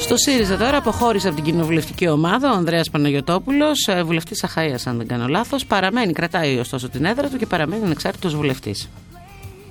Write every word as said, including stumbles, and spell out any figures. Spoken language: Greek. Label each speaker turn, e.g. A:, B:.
A: Στο ΣΥΡΙΖΑ τώρα αποχώρησε από την κοινοβουλευτική ομάδα ο Ανδρέας Παναγιωτόπουλος, βουλευτής Αχαΐας αν δεν κάνω λάθος. Παραμένει, κρατάει ωστόσο την έδρα του και παραμένει ανεξάρτητος βουλευτής.